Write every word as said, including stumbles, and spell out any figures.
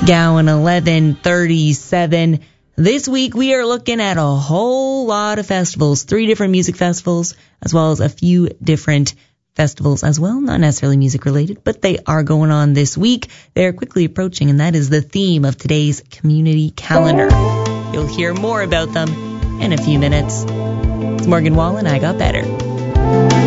Gowan eleven thirty-seven. This week we are looking at a whole lot of festivals, three different music festivals, as well as a few different festivals as well, not necessarily music related, but they are going on this week. They're quickly approaching, and that is the theme of today's community calendar. You'll hear more about them in a few minutes. It's Morgan Wallen, I Got Better.